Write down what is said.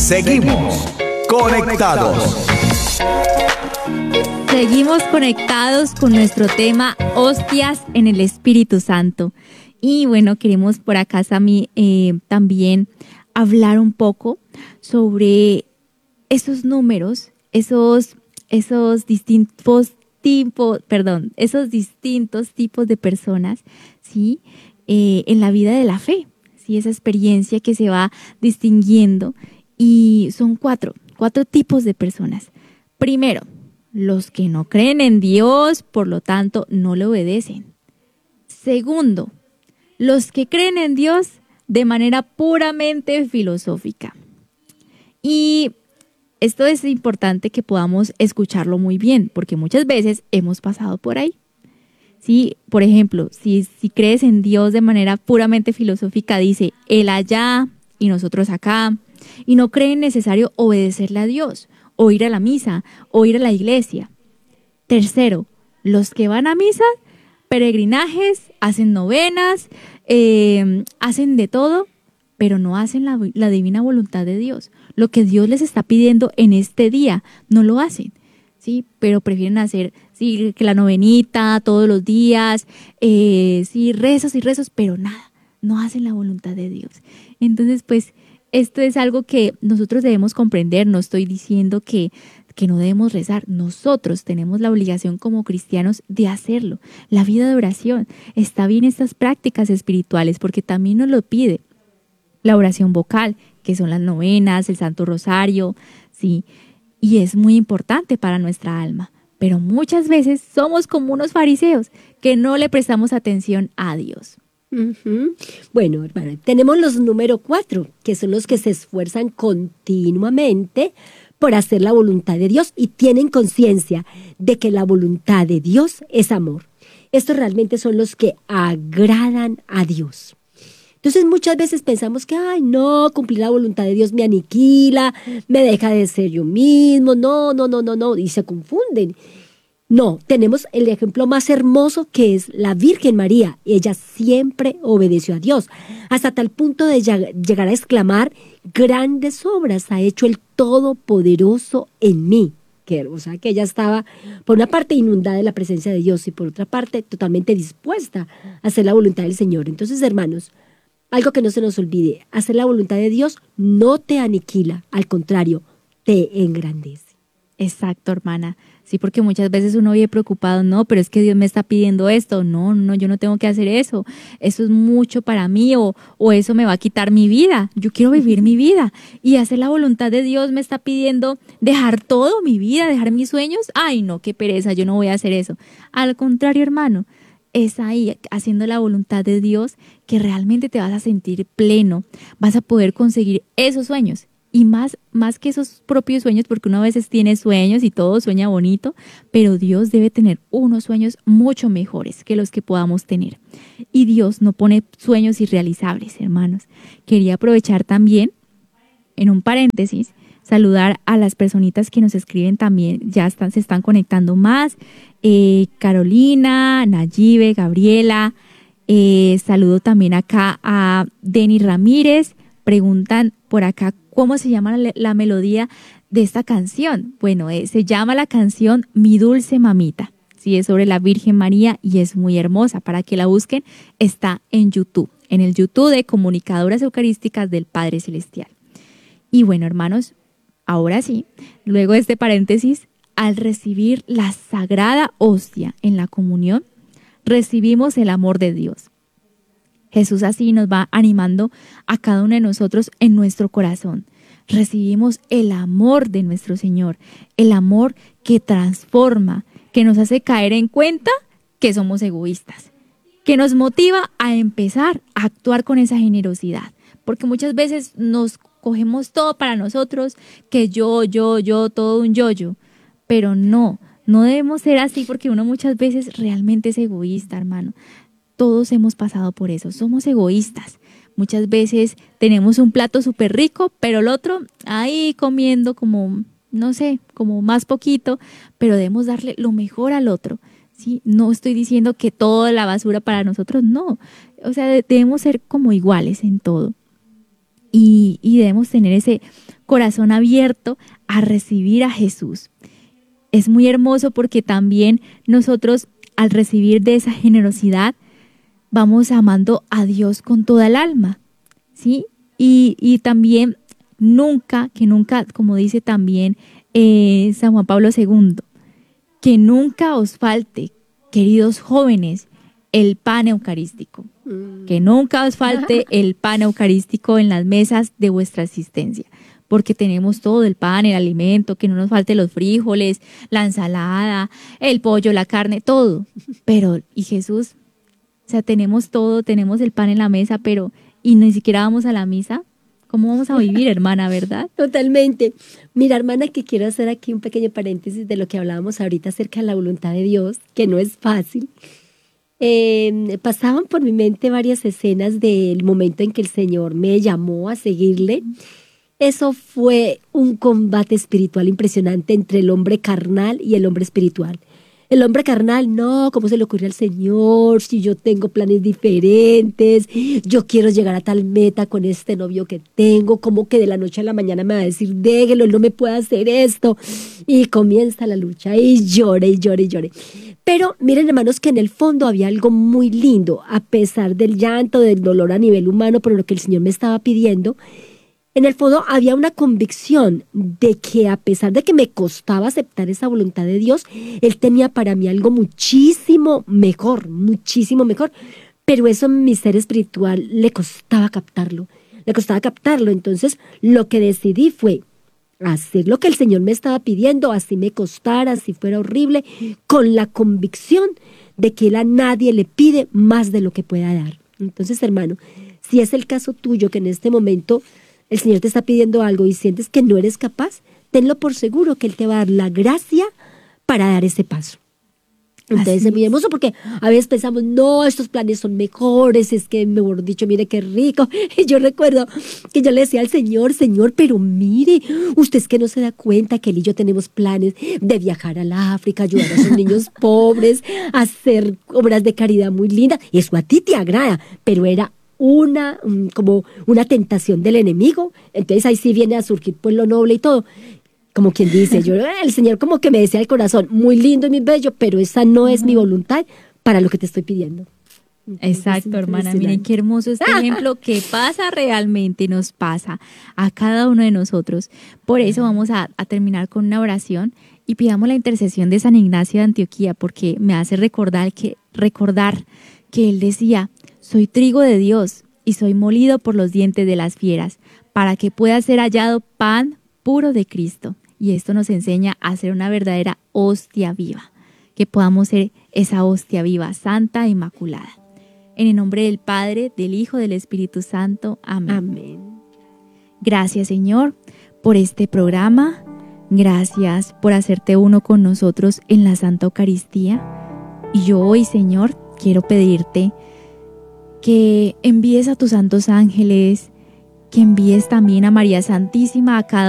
Seguimos conectados. Seguimos conectados con nuestro tema hostias en el Espíritu Santo. Y bueno, queremos por acá también hablar un poco sobre esos números, esos distintos tipos de personas, ¿sí? En la vida de la fe, ¿sí? Esa experiencia que se va distinguiendo. Y son cuatro tipos de personas. Primero, los que no creen en Dios, por lo tanto, no le obedecen. Segundo, los que creen en Dios de manera puramente filosófica. Y esto es importante que podamos escucharlo muy bien, porque muchas veces hemos pasado por ahí. Sí, por ejemplo, si crees en Dios de manera puramente filosófica, dice Él allá y nosotros acá, y no creen necesario obedecerle a Dios, o ir a la misa, o ir a la iglesia. Tercero, los que van a misa, peregrinajes, hacen novenas, hacen de todo, pero no hacen la divina voluntad de Dios. Lo que Dios les está pidiendo en este día, no lo hacen, ¿sí? Pero prefieren hacer que la novenita todos los días, rezos y rezos, pero nada, no hacen la voluntad de Dios. Entonces, pues, esto es algo que nosotros debemos comprender. No estoy diciendo que no debemos rezar. Nosotros tenemos la obligación como cristianos de hacerlo. La vida de oración. Está bien estas prácticas espirituales porque también nos lo pide. La oración vocal, que son las novenas, el Santo Rosario, ¿sí? Y es muy importante para nuestra alma. Pero muchas veces somos como unos fariseos que no le prestamos atención a Dios. Bueno, hermana, tenemos los número 4, que son los que se esfuerzan continuamente por hacer la voluntad de Dios y tienen conciencia de que la voluntad de Dios es amor. Estos realmente son los que agradan a Dios. Entonces muchas veces pensamos que, no, cumplir la voluntad de Dios me aniquila, me deja de ser yo mismo, no, y se confunden. No, tenemos el ejemplo más hermoso que es la Virgen María. Ella siempre obedeció a Dios, hasta tal punto de llegar a exclamar, grandes obras ha hecho el Todopoderoso en mí. O sea, que ella estaba, por una parte, inundada de la presencia de Dios y por otra parte, totalmente dispuesta a hacer la voluntad del Señor. Entonces, hermanos, algo que no se nos olvide, hacer la voluntad de Dios no te aniquila, al contrario, te engrandece. Exacto, hermana. Sí, porque muchas veces uno vive preocupado, no, pero es que Dios me está pidiendo esto, no, yo no tengo que hacer eso es mucho para mí o eso me va a quitar mi vida, yo quiero vivir mi vida y hacer la voluntad de Dios me está pidiendo dejar todo, mi vida, dejar mis sueños, no, qué pereza, yo no voy a hacer eso. Al contrario, hermano, es ahí, haciendo la voluntad de Dios, que realmente te vas a sentir pleno, vas a poder conseguir esos sueños. Y más que esos propios sueños, porque uno a veces tiene sueños y todo sueña bonito, pero Dios debe tener unos sueños mucho mejores que los que podamos tener. Y Dios no pone sueños irrealizables, hermanos. Quería aprovechar también, en un paréntesis, saludar a las personitas que nos escriben también, se están conectando más. Carolina, Nayibe, Gabriela, saludo también acá a Denny Ramírez, preguntan por acá cómo se llama la melodía de esta canción. Bueno, se llama la canción Mi Dulce Mamita. Sí, es sobre la Virgen María y es muy hermosa. Para que la busquen, está en YouTube, en el YouTube de Comunicadoras Eucarísticas del Padre Celestial. Y bueno, hermanos, ahora sí, luego de este paréntesis, al recibir la sagrada hostia en la comunión, recibimos el amor de Dios. Jesús así nos va animando a cada uno de nosotros en nuestro corazón. Recibimos el amor de nuestro Señor, el amor que transforma, que nos hace caer en cuenta que somos egoístas, que nos motiva a empezar a actuar con esa generosidad, porque muchas veces nos cogemos todo para nosotros, que yo, todo un yo, pero no debemos ser así porque uno muchas veces realmente es egoísta, hermano. Todos hemos pasado por eso, somos egoístas. Muchas veces tenemos un plato súper rico, pero el otro ahí comiendo como, no sé, como más poquito, pero debemos darle lo mejor al otro, ¿sí? No estoy diciendo que toda la basura para nosotros, no. O sea, debemos ser como iguales en todo. Y debemos tener ese corazón abierto a recibir a Jesús. Es muy hermoso porque también nosotros, al recibir de esa generosidad, vamos amando a Dios con toda el alma, ¿sí? Y también nunca, como dice también San Juan Pablo II, que nunca os falte, queridos jóvenes, el pan eucarístico. Que nunca os falte el pan eucarístico en las mesas de vuestra existencia, porque tenemos todo, el pan, el alimento, que no nos falte los frijoles, la ensalada, el pollo, la carne, todo. Pero, ¿y Jesús? O sea, tenemos todo, tenemos el pan en la mesa, pero ¿y ni siquiera vamos a la misa? ¿Cómo vamos a vivir, hermana, verdad? Totalmente. Mira, hermana, que quiero hacer aquí un pequeño paréntesis de lo que hablábamos ahorita acerca de la voluntad de Dios, que no es fácil. Pasaban por mi mente varias escenas del momento en que el Señor me llamó a seguirle. Eso fue un combate espiritual impresionante entre el hombre carnal y el hombre espiritual. El hombre carnal, no, ¿cómo se le ocurre al Señor? Si yo tengo planes diferentes, yo quiero llegar a tal meta con este novio que tengo, ¿cómo que de la noche a la mañana me va a decir, déjelo, él no me puede hacer esto? Y comienza la lucha, y llore, y llore, y llore. Pero miren, hermanos, que en el fondo había algo muy lindo, a pesar del llanto, del dolor a nivel humano, por lo que el Señor me estaba pidiendo. En el fondo había una convicción de que a pesar de que me costaba aceptar esa voluntad de Dios, Él tenía para mí algo muchísimo mejor, pero eso en mi ser espiritual le costaba captarlo. Entonces lo que decidí fue hacer lo que el Señor me estaba pidiendo, así me costara, así fuera horrible, con la convicción de que Él a nadie le pide más de lo que pueda dar. Entonces, hermano, si es el caso tuyo que en este momento el Señor te está pidiendo algo y sientes que no eres capaz, tenlo por seguro que Él te va a dar la gracia para dar ese paso. Entonces es muy hermoso porque a veces pensamos, no, estos planes son mejores, es que, mejor dicho, mire qué rico. Y yo recuerdo que yo le decía al Señor, pero mire, usted es que no se da cuenta que Él y yo tenemos planes de viajar al África, ayudar a esos niños pobres, hacer obras de caridad muy lindas. Y eso a ti te agrada, pero era como una tentación del enemigo. Entonces ahí sí viene a surgir pues lo noble y todo. Como quien dice, el Señor como que me decía al corazón, muy lindo y muy bello, pero esa no es mi voluntad para lo que te estoy pidiendo. Entonces, exacto, hermana, miren qué hermoso este ejemplo que pasa realmente, nos pasa a cada uno de nosotros. Por eso vamos a terminar con una oración y pidamos la intercesión de San Ignacio de Antioquía, porque me hace recordar que él decía, soy trigo de Dios y soy molido por los dientes de las fieras, para que pueda ser hallado pan puro de Cristo. Y esto nos enseña a ser una verdadera hostia viva, que podamos ser esa hostia viva, santa e inmaculada. En el nombre del Padre, del Hijo, del Espíritu Santo. Amén. Amén. Gracias, Señor, por este programa. Gracias por hacerte uno con nosotros en la Santa Eucaristía. Y yo hoy, Señor, quiero pedirte que envíes a tus santos ángeles, que envíes también a María Santísima, a cada